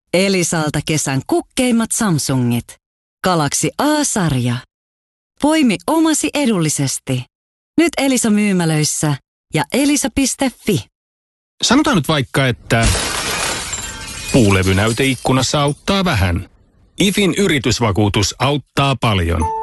Elisalta kesän kukkeimmat Samsungit. Galaxy A-sarja. Poimi omasi edullisesti. Nyt Elisa myymälöissä ja elisa.fi. Sanotaan nyt vaikka, että puulevynäyteikkunassa auttaa vähän. IFin yritysvakuutus auttaa paljon.